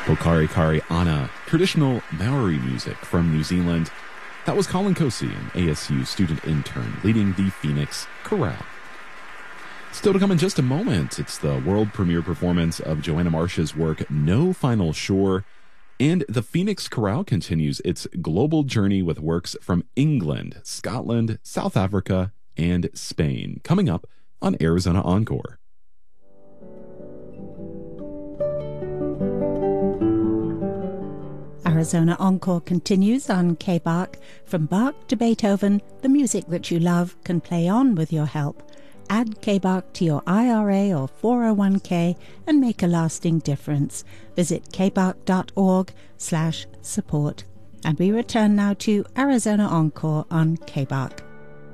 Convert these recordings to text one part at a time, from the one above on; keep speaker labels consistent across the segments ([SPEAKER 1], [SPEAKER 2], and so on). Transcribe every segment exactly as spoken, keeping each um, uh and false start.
[SPEAKER 1] Pokari Kari Ana, traditional Maori music from New Zealand. That was Colin Cosi, an A S U student intern leading the Phoenix Chorale. Still to come in just a moment, it's the world premiere performance of Joanna Marsh's work No Final Shore, and the Phoenix Chorale continues its global journey with works from England, Scotland, South Africa, and Spain, coming up on Arizona Encore.
[SPEAKER 2] Arizona Encore continues on K-Bach. From Bach to Beethoven, the music that you love can play on with your help. Add K-Bach to your I R A or four oh one k and make a lasting difference. Visit kbach.org slash support. And we return now to Arizona Encore on K-Bach.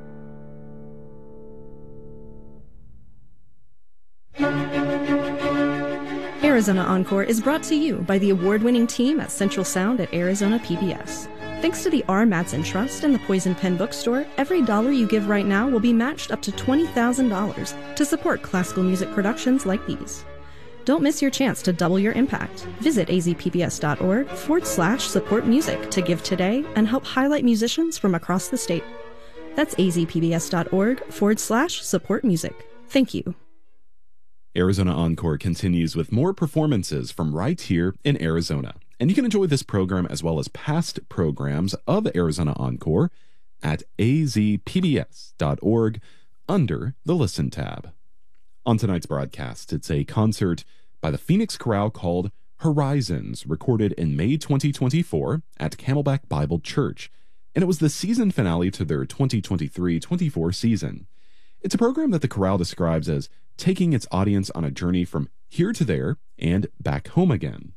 [SPEAKER 3] Arizona Encore is brought to you by the award-winning team at Central Sound at Arizona P B S. Thanks to the R. Mattson Trust and the Poison Pen Bookstore, every dollar you give right now will be matched up to twenty thousand dollars to support classical music productions like these. Don't miss your chance to double your impact. Visit azpbs.org forward slash support music to give today and help highlight musicians from across the state. That's azpbs.org forward slash support music. Thank you.
[SPEAKER 1] Arizona Encore continues with more performances from right here in Arizona. And you can enjoy this program as well as past programs of Arizona Encore at azpbs.org under the Listen tab. On tonight's broadcast, it's a concert by the Phoenix Chorale called Horizons, recorded in May twenty twenty-four at Camelback Bible Church. And it was the season finale to their twenty twenty-three twenty-four season. It's a program that the chorale describes as taking its audience on a journey from here to there and back home again.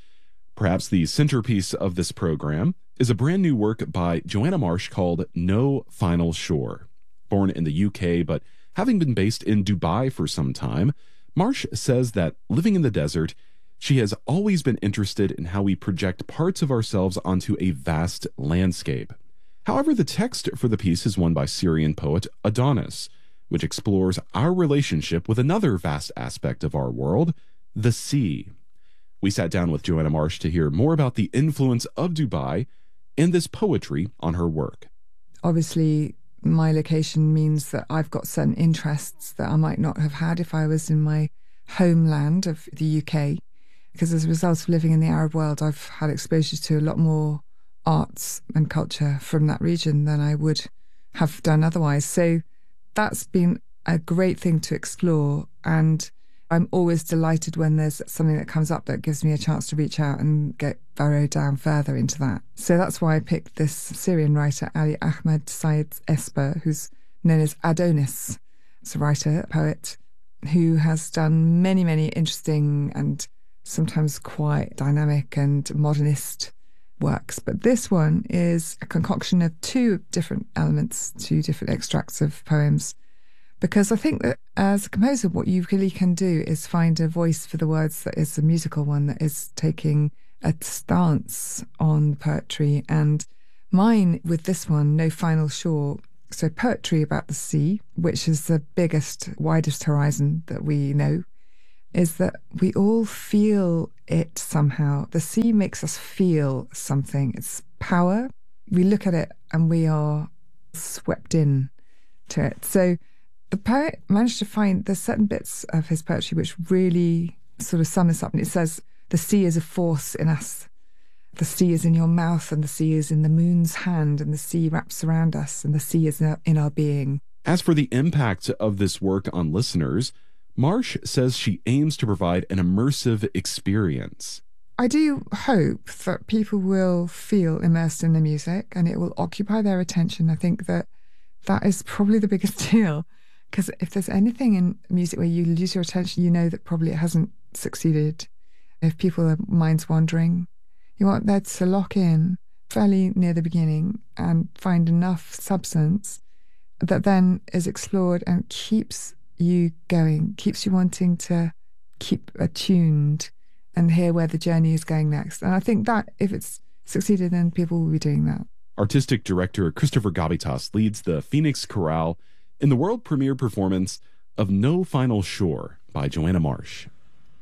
[SPEAKER 1] Perhaps the centerpiece of this program is a brand new work by Joanna Marsh called No Final Shore. Born in the U K, but having been based in Dubai for some time, Marsh says that living in the desert, she has always been interested in how we project parts of ourselves onto a vast landscape. However, the text for the piece is one by Syrian poet Adonis, which explores our relationship with another vast aspect of our world, the sea. We sat down with Joanna Marsh to hear more about the influence of Dubai and this poetry on her work.
[SPEAKER 4] Obviously, my location means that I've got certain interests that I might not have had if I was in my homeland of the U K, because as a result of living in the Arab world, I've had exposure to a lot more arts and culture from that region than I would have done otherwise. So that's been a great thing to explore, and I'm always delighted when there's something that comes up that gives me a chance to reach out and get burrowed down further into that. So that's why I picked this Syrian writer, Ali Ahmed Said Esper, who's known as Adonis. It's a writer, a poet, who has done many, many interesting and sometimes quite dynamic and modernist works. But this one is a concoction of two different elements, two different extracts of poems. Because I think that as a composer, what you really can do is find a voice for the words that is a musical one, that is taking a stance on poetry. And mine with this one, No Final Shore, so poetry about the sea, which is the biggest, widest horizon that we know, is that we all feel it somehow. The sea makes us feel something. It's power. We look at it and we are swept in to it. So the poet managed to find there's certain bits of his poetry which really sort of sum this up. And it says, the sea is a force in us. The sea is in your mouth, and the sea is in the moon's hand, and the sea wraps around us, and the sea is in our being.
[SPEAKER 1] As for the impact of this work on listeners, Marsh says she aims to provide an immersive experience.
[SPEAKER 4] I do hope that people will feel immersed in the music and it will occupy their attention. I think that that is probably the biggest deal, because if there's anything in music where you lose your attention, you know that probably it hasn't succeeded. If people are minds wandering, you want them to lock in fairly near the beginning and find enough substance that then is explored and keeps you going, keeps you wanting to keep attuned and hear where the journey is going next. And I think that if it's succeeded, then people will be doing that.
[SPEAKER 1] Artistic director Christopher Gavitas leads the Phoenix Chorale in the world premiere performance of No Final Shore by Joanna Marsh.